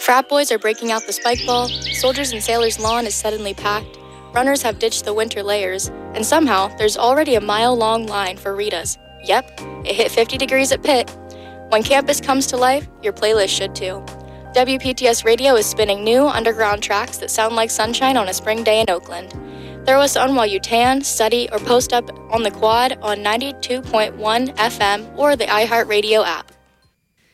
Frat boys are breaking out the spike ball, soldiers and sailors' lawn is suddenly packed, runners have ditched the winter layers, and somehow there's already a mile-long line for Rita's. Yep, it hit 50 degrees at Pitt. When campus comes to life, your playlist should too. WPTS Radio is spinning new underground tracks that sound like sunshine on a spring day in Oakland. Throw us on while you tan, study, or post up on the quad on 92.1 FM or the iHeartRadio app.